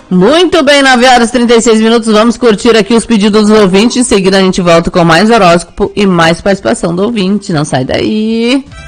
Muito bem, 9 horas e 36 minutos, vamos curtir aqui os pedidos dos ouvintes, em seguida a gente volta com mais horóscopo e mais participação do ouvinte, não sai daí.